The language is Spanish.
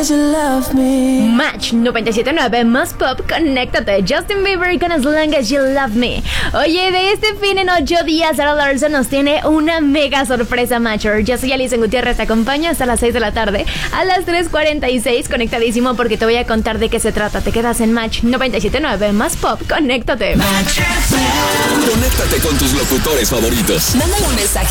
as you love me. Match 97.9 más pop, conéctate. Justin Bieber con As Long As You Love Me. Oye, de este fin en 8 días, Sarah Larson nos tiene una mega sorpresa, Matcher. Yo soy Alison Gutiérrez, te acompaño hasta las 6 de la tarde. A las 3:46, conectadísimo porque te voy a contar de qué se trata. Te quedas en Match 97.9 más pop, conéctate. Conéctate con tus locutores favoritos. Mándale un mensaje